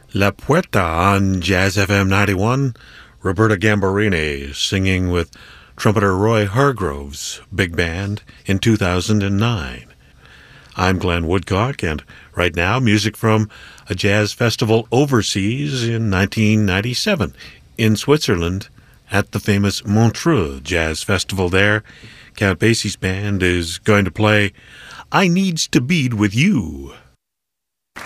La Puerta on Jazz FM 91. Roberta Gambarini singing with trumpeter Roy Hargrove's big band in 2009. I'm Glenn Woodcock, and right now, music from a jazz festival overseas in 1997 in Switzerland at the famous Montreux Jazz Festival there. Count Basie's band is going to play I Needs to Bead with You.